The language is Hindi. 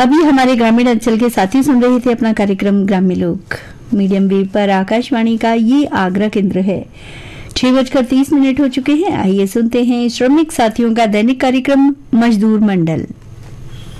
अभी हमारे ग्रामीण अंचल के साथी सुन रहे थे अपना कार्यक्रम ग्रामीण लोक मीडियम वेव पर आकाशवाणी का ये आगरा केंद्र है। 6:30 हो चुके हैं। आइए सुनते हैं श्रमिक साथियों का दैनिक कार्यक्रम मजदूर मंडल।